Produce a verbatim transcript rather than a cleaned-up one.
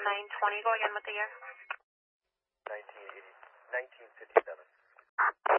nine twenty, go again with the year. nineteen eighty, nineteen fifty-seven.